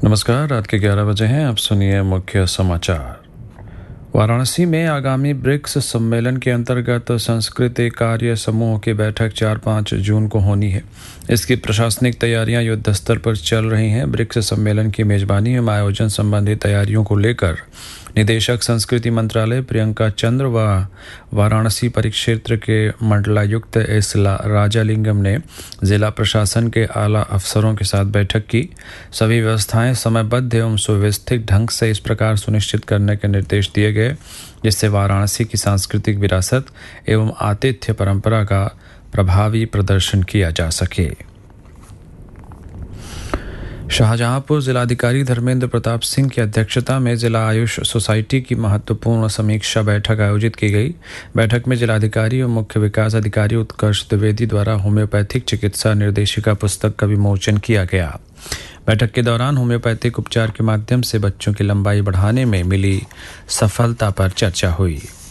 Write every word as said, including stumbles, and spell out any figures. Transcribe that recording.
नमस्कार। रात के ग्यारह बजे हैं। आप सुनिए मुख्य समाचार। वाराणसी में आगामी ब्रिक्स सम्मेलन के अंतर्गत संस्कृति कार्य समूह की बैठक चार पाँच जून को होनी है। इसकी प्रशासनिक तैयारियां युद्ध स्तर पर चल रही हैं। ब्रिक्स सम्मेलन की मेजबानी एवं आयोजन संबंधी तैयारियों को लेकर निदेशक संस्कृति मंत्रालय प्रियंका चंद्र व वाराणसी परिक्षेत्र के मंडलायुक्त एस राजालिंगम ने जिला प्रशासन के आला अफसरों के साथ बैठक की। सभी व्यवस्थाएं समयबद्ध एवं सुव्यवस्थित ढंग से इस प्रकार सुनिश्चित करने के निर्देश दिए गए जिससे वाराणसी की सांस्कृतिक विरासत एवं आतिथ्य परंपरा का प्रभावी प्रदर्शन किया जा सके। शाहजहांपुर जिलाधिकारी धर्मेंद्र प्रताप सिंह की अध्यक्षता में जिला आयुष सोसाइटी की महत्वपूर्ण समीक्षा बैठक आयोजित की गई। बैठक में जिलाधिकारी और मुख्य विकास अधिकारी उत्कर्ष द्विवेदी द्वारा होम्योपैथिक चिकित्सा निर्देशिका पुस्तक का विमोचन किया गया। बैठक के दौरान होम्योपैथिक उपचार के माध्यम से बच्चों की लंबाई बढ़ाने में मिली सफलता पर चर्चा हुई।